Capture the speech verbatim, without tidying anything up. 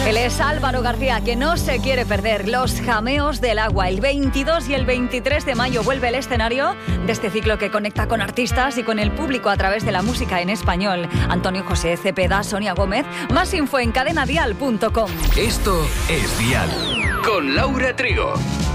Él es Álvaro García, que no se quiere perder Los Jameos del Agua. El veintidós y el veintitrés de mayo vuelve el escenario de este ciclo que conecta con artistas y con el público a través de la música en español. Antonio José Cepeda, Sonia Gómez. Más info en cadena dial punto com. Esto es Dial con Laura Trigo.